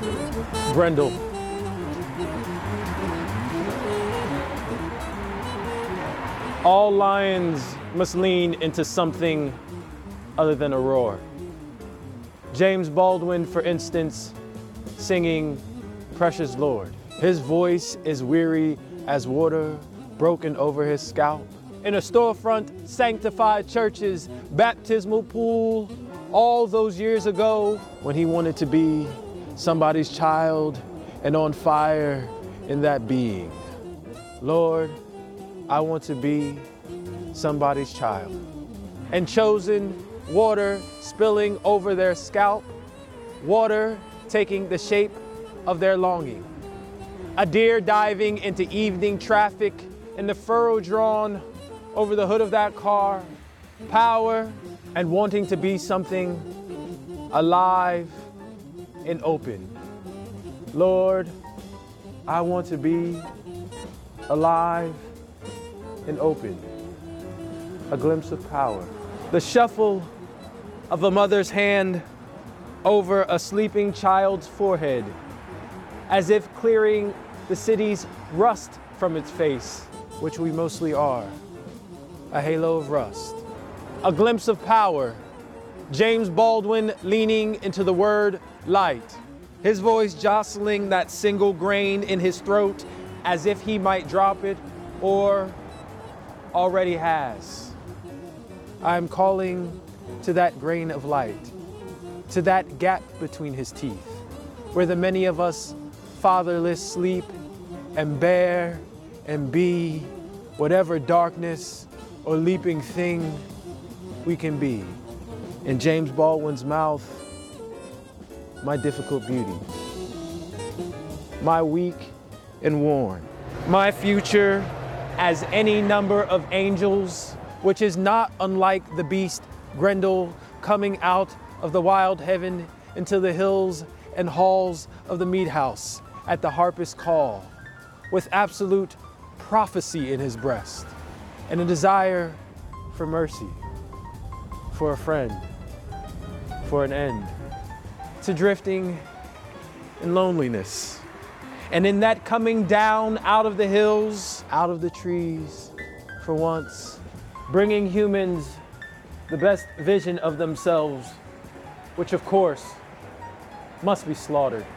Grendel. All lions must lean into something other than a roar. James Baldwin, for instance, singing Precious Lord. His voice is weary as water broken over his scalp. In a storefront, sanctified church's baptismal pool, all those years ago when he wanted to be somebody's child and on fire in that being. Lord, I want to be somebody's child. And chosen, water spilling over their scalp, water taking the shape of their longing. A deer diving into evening traffic and the furrow drawn over the hood of that car, power and wanting to be something alive and open. Lord, I want to be alive and open. A glimpse of power. The shuffle of a mother's hand over a sleeping child's forehead, as if clearing the city's rust from its face, which we mostly are. A halo of rust. A glimpse of power. James Baldwin leaning into the word light. His voice jostling that single grain in his throat as if he might drop it or already has. I am calling to that grain of light, to that gap between his teeth, where the many of us fatherless sleep and bear and be whatever darkness or leaping thing we can be. In James Baldwin's mouth, my difficult beauty, my weak and worn, my future as any number of angels, which is not unlike the beast Grendel coming out of the wild heaven into the hills and halls of the mead house at the harpist's call, with absolute prophecy in his breast and a desire for mercy, for a friend, for an end, to drifting in loneliness. And in that coming down out of the hills, out of the trees, for once, bringing humans the best vision of themselves, which of course must be slaughtered.